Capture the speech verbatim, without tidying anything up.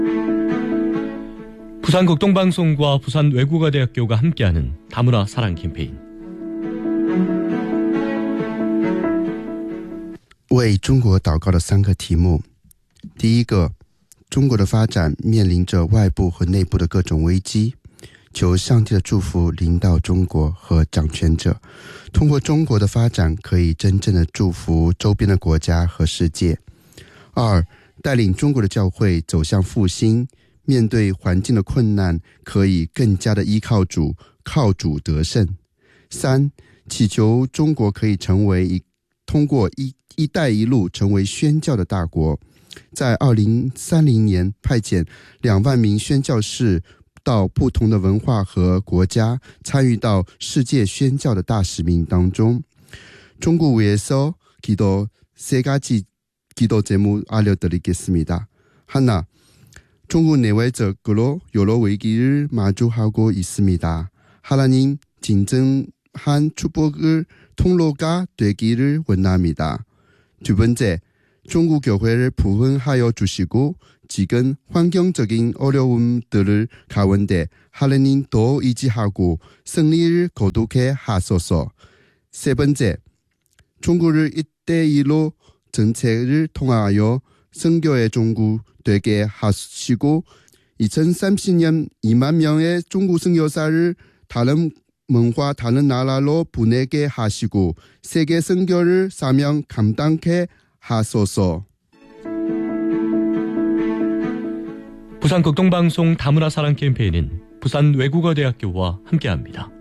부산극동방송과 부산외국어대학교가 함께하는 다문화 사랑 캠페인. 为中国祷告的三个题目。第一个，中国的发展面临着外部和内部的各种危机，求上帝的祝福临到中国和掌权者，通过中国的发展可以真正的祝福周边的国家和世界。二，带领中国的教会走向复兴，面对环境的困难可以更加的依靠主，靠主得胜。三，祈求中国可以成为一通过一一带一路成为宣教的大国，在二零三零年派遣两万名宣教士到不同的文化和国家，参与到世界宣教的大使命当中。中国위해서 기도 세 가지 기도 제목 알려드리겠습니다. 하나, 중국 내외적으로 여러 위기를 마주하고 있습니다. 하나님 진정한 축복을 통로가 되기를 원합니다. 두 번째, 중국 교회를 부흥하여 주시고 지금 환경적인 어려움들을 가운데 하나님 더 의지하고 승리를 거두게 하소서. 세 번째, 중국을 이대일로 정책을 통하여 선교의 종국 되게 하시고 이천삼십 년 이만 명의 중국 선교사를 다른 문화 다른 나라로 보내게 하시고 세계 선교를 사명 감당케 하소서. 부산극동방송 다문화 사랑 캠페인은 부산외국어대학교와 함께합니다.